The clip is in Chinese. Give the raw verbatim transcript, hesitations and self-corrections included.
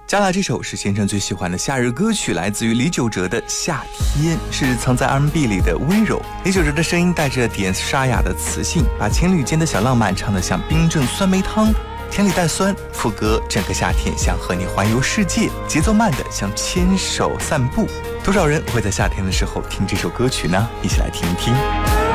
加纳这首是先生最喜欢的夏日歌曲，来自于李玖哲的《夏天》，是藏在 R and B 里的温柔。李玖哲的声音带着点沙哑的磁性，把情侣间的小浪漫唱得像冰镇酸梅汤，甜里带酸。副歌整个夏天想和你环游世界，节奏慢的像牵手散步。多少人会在夏天的时候听这首歌曲呢？一起来听一听。